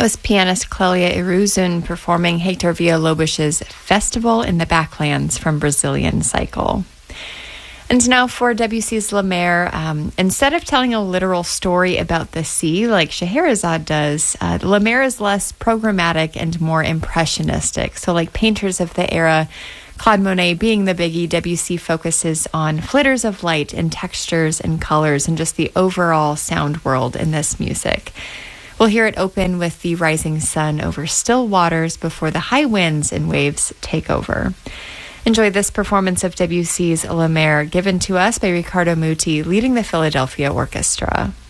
was pianist Clélia Iruzun performing Hector Villa-Lobos's Festival in the Backlands from Brazilian Cycle. And now for Debussy's La Mer. Instead of telling a literal story about the sea like Scheherazade does, La Mer is less programmatic and more impressionistic. So like painters of the era, Claude Monet being the biggie, Debussy focuses on flitters of light and textures and colors and just the overall sound world in this music. We'll hear it open with the rising sun over still waters before the high winds and waves take over. Enjoy this performance of Debussy's La Mer, given to us by Riccardo Muti, leading the Philadelphia Orchestra.